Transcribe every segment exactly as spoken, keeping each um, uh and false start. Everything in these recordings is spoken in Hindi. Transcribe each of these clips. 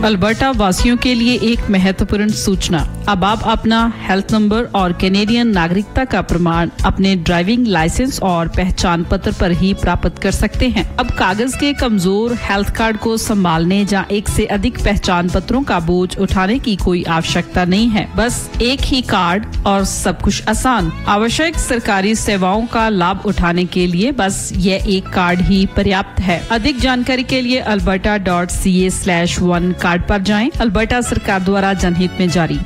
अल्बर्टा वासियों के लिए एक महत्वपूर्ण सूचना। अब आप अपना हेल्थ नंबर और कैनेडियन नागरिकता का प्रमाण अपने ड्राइविंग लाइसेंस और पहचान पत्र पर ही प्राप्त कर सकते हैं। अब कागज के कमजोर हेल्थ कार्ड को संभालने या एक से अधिक पहचान पत्रों का बोझ उठाने की कोई आवश्यकता नहीं है। बस एक ही कार्ड और सब कुछ आसान। आवश्यक सरकारी सेवाओं का लाभ उठाने के लिए बस यह एक कार्ड ही पर्याप्त है। अधिक जानकारी के लिए Alberta dot C A slash one card पर जाएं। अल्बर्टा सरकार द्वारा जनहित में जारी।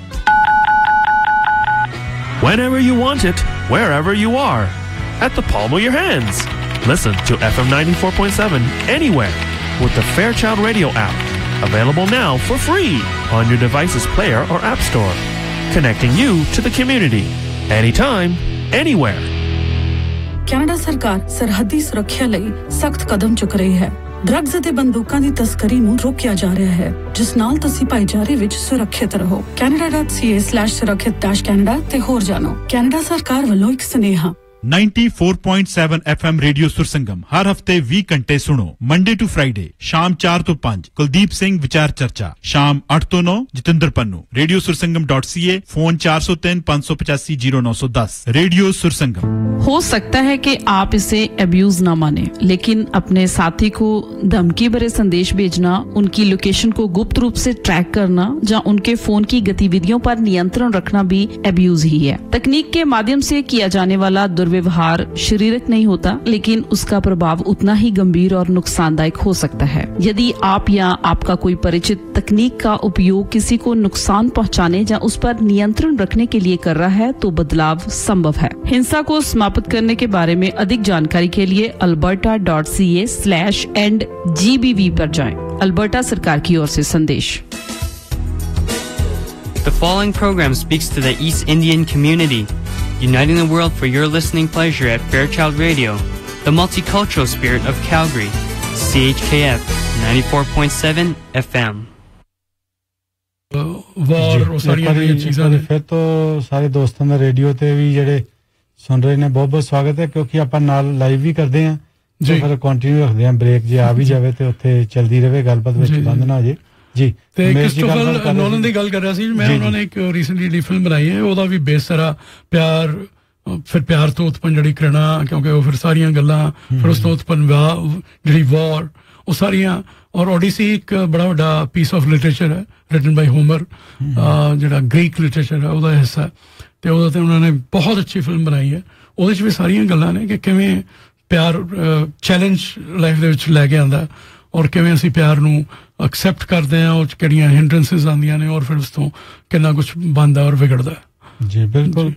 Whenever you want it, wherever you are, at the palm of your hands. Listen to F M ninety-four point seven anywhere with the Fairchild Radio app. Available now for free on your device's player or app store. Connecting you to the community. Anytime, anywhere. Canada सरकार सरहदी सुरक्षा ਲਈ सख्त कदम चुक रही है। ड्रग्स ਅਤੇ ਬੰਦੂਕਾਂ ਦੀ ਤਸਕਰੀ ਨੂੰ ਰੋਕਿਆ ਜਾ ਰਿਹਾ ਹੈ, ਜਿਸ ਨਾਲ ਤੁਸੀਂ ਭਾਈਚਾਰੇ ਵਿੱਚ ਸੁਰੱਖਿਅਤ ਰਹੋ। canada dot c a slash ਸੁਰੱਖਿਅਤ canada ਤੇ ਹੋਰ ਜਾਣੋ। ਕੈਨੇਡਾ ਸਰਕਾਰ ਵੱਲੋਂ ਇੱਕ ਸੁਨੇਹਾ। ninety-four point seven F M radio Sursangam हर हफ्ते बीस घंटे सुनो। मंडे टू फ्राइडे शाम चार तो पाँच कुलदीप सिंह विचार चर्चा, शाम आठ तो नौ Jitendra Pannu. Radio Sursangam dot C ए, फोन चार सौ तीन पाँच सौ पचासी जीरो नौ सौ दस। रेडियो सुरसंगम। हो सकता है कि आप इसे अब्यूज ना माने, लेकिन अपने साथी को धमकी भरे संदेश भेजना, उनकी लोकेशन को गुप्त रूप से ट्रैक करना या उनके फोन की गतिविधियों पर नियंत्रण रखना भी अब्यूज ही है। तकनीक के माध्यम से किया जाने वाला व्यवहार शारीरिक नहीं होता, लेकिन उसका प्रभाव उतना ही गंभीर और नुकसानदायक हो सकता है। यदि आप या आपका कोई परिचित तकनीक का उपयोग किसी को नुकसान पहुंचाने या उस पर नियंत्रण रखने के लिए कर रहा है, तो बदलाव संभव है। हिंसा को समाप्त करने के बारे में अधिक जानकारी के लिए Alberta dot C A slash and G B we पर जाएं। अल्बर्टा सरकार की ओर से संदेश। The following program speaks to the East Indian community, uniting the world for your listening pleasure at Fairchild Radio, the multicultural spirit of Calgary, C H K F ninety-four point seven F M. ਵਾਰ ਉਹ ਸਾਰੀਆਂ ਚੀਜ਼ਾਂ ਦੇ ਫਿਰ ਤੋਂ ਸਾਰੇ ਦੋਸਤਾਂ ਦਾ ਰੇਡੀਓ ਤੇ ਵੀ ਜਿਹੜੇ ਸੁਣ ਰਹੇ ਨੇ ਬਹੁਤ ਬਹੁਤ ਸਵਾਗਤ ਹੈ, ਕਿਉਂਕਿ ਆਪਾਂ ਨਾਲ ਲਾਈਵ ਵੀ ਕਰਦੇ ਆਂ ਜੋ ਫਿਰ ਕੰਟੀਨਿਊ ਰੱਖਦੇ ਆਂ। ਬ੍ਰੇਕ ਜੇ ਆ ਵੀ ਜਾਵੇ ਤੇ ਉੱਥੇ ਚੱਲਦੀ ਰਹੇ ਗੱਲਬਾਤ, ਵਿੱਚ ਬੰਦ ਨਾ ਹੋ ਜੇ ਜੀ। ਤੇ ਕ੍ਰਿਸਟੋਫਰ ਨੋਲਨ ਦੀ ਗੱਲ ਕਰ ਰਿਹਾ ਸੀ ਮੈਂ। ਉਹਨਾਂ ਨੇ ਇੱਕ ਰੀਸੈਂਟਲੀ ਫਿਲਮ ਬਣਾਈ ਹੈ, ਉਹਦਾ ਵੀ ਬੇਸ ਸਾਰਾ ਪਿਆਰ, ਫਿਰ ਪਿਆਰ ਤੋਂ ਉਤਪੰਨ ਜਿਹੜੀ ਘ੍ਰਿਣਾ, ਕਿਉਂਕਿ ਉਹ ਫਿਰ ਸਾਰੀਆਂ ਗੱਲਾਂ, ਫਿਰ ਉਸ ਤੋਂ ਉਤਪੰਨ ਜਿਹੜੀ ਵਾਰ, ਉਹ ਸਾਰੀਆਂ। ਔਰ ਓਡੀਸੀ ਇੱਕ ਬੜਾ ਵੱਡਾ ਪੀਸ ਆਫ ਲਿਟਰੇਚਰ ਹੈ, ਰਿਟਨ ਬਾਈ ਹੋਮਰ, ਜਿਹੜਾ ਗ੍ਰੀਕ ਲਿਟਰੇਚਰ ਹੈ ਉਹਦਾ ਹਿੱਸਾ, ਤੇ ਉਹਦਾ ਤੇ ਉਹਨਾਂ ਨੇ ਬਹੁਤ ਅੱਛੀ ਫਿਲਮ ਬਣਾਈ ਹੈ। ਉਹਦੇ 'ਚ ਵੀ ਸਾਰੀਆਂ ਗੱਲਾਂ ਨੇ ਕਿ ਕਿਵੇਂ ਪਿਆਰ ਚੈਲੰਜ ਲਾਈਫ ਦੇ ਵਿੱਚ ਲੈ ਕੇ ਆਉਂਦਾ, ਔਰ ਕਿਵੇਂ ਅਸੀਂ ਪਿਆਰ ਨੂੰ ਐਕਸੈਪਟ ਕਰਦੇ ਹਾਂ, ਉਹ 'ਚ ਕਿਹੜੀਆਂ ਹਿੰਡਰੈਂਸਿਸ ਆਉਂਦੀਆਂ ਨੇ, ਔਰ ਫਿਰ ਉਸ ਤੋਂ ਕਿੰਨਾ ਕੁਛ ਬਣਦਾ ਔਰ ਵਿਗੜਦਾ। ਜੀ ਬਿਲਕੁਲ।